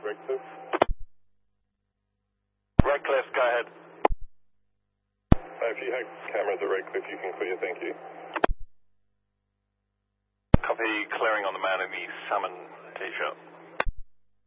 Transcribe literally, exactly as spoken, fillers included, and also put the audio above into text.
Redcliffe. Redcliffe, go ahead. Uh, if you have cameras at Redcliffe, you can clear, thank you. Copy, clearing on the man in the salmon t-shirt.